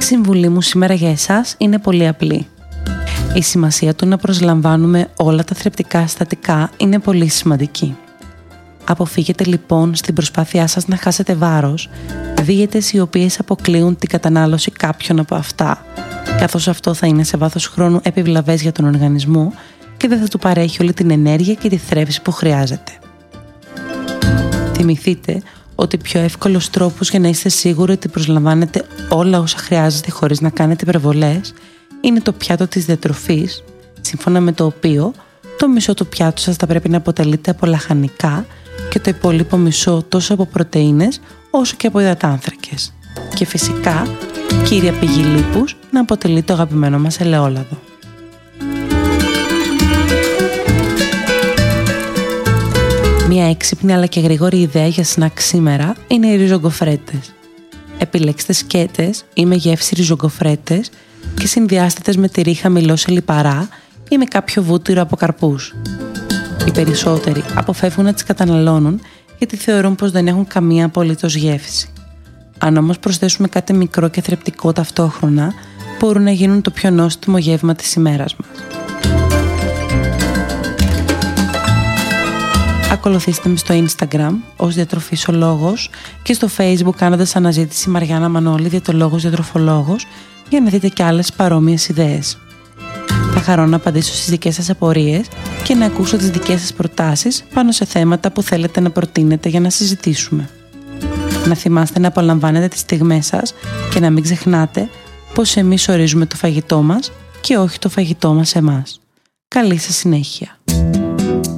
Η συμβουλή μου σήμερα για εσάς είναι πολύ απλή. Η σημασία του να προσλαμβάνουμε όλα τα θρεπτικά συστατικά είναι πολύ σημαντική. Αποφύγετε λοιπόν στην προσπάθειά σας να χάσετε βάρος δίαιτες οι οποίες αποκλείουν την κατανάλωση κάποιων από αυτά, καθώς αυτό θα είναι σε βάθος χρόνου επιβλαβές για τον οργανισμό και δεν θα του παρέχει όλη την ενέργεια και τη θρέψη που χρειάζεται. Θυμηθείτε ότι πιο εύκολος τρόπος για να είστε σίγουροι ότι προσλαμβάνετε όλα όσα χρειάζεστε χωρίς να κάνετε υπερβολές είναι το πιάτο της διατροφής, σύμφωνα με το οποίο το μισό του πιάτου σας θα πρέπει να αποτελείται από λαχανικά και το υπόλοιπο μισό τόσο από πρωτεΐνες όσο και από υδατάνθρακες. Και φυσικά, κύρια πηγή λίπους να αποτελεί το αγαπημένο μας ελαιόλαδο. Μια έξυπνη αλλά και γρήγορη ιδέα για σνακ σήμερα είναι οι ριζογκοφρέτες. Επιλέξτε σκέτες ή με γεύση ριζογκοφρέτες και συνδυάστε τες με τυρί χαμηλό σε λιπαρά ή με κάποιο βούτυρο από καρπούς. Οι περισσότεροι αποφεύγουν να τις καταναλώνουν γιατί θεωρούν πως δεν έχουν καμία απολύτως γεύση. Αν όμως προσθέσουμε κάτι μικρό και θρεπτικό ταυτόχρονα, μπορούν να γίνουν το πιο νόστιμο γεύμα της ημέρας μας. Ακολουθήστε με στο Instagram ως διατροφισολόγος και στο Facebook κάνοντας αναζήτηση Μαριάννα Μανώλη, διαιτολόγος διατροφολόγος, για να δείτε και άλλες παρόμοιες ιδέες. Θα χαρώ να απαντήσω στις δικές σας απορίες και να ακούσω τις δικές σας προτάσεις πάνω σε θέματα που θέλετε να προτείνετε για να συζητήσουμε. Να θυμάστε να απολαμβάνετε τις στιγμές σας και να μην ξεχνάτε πως εμείς ορίζουμε το φαγητό μας και όχι το φαγητό μας εμάς. Καλή σας συνέχεια!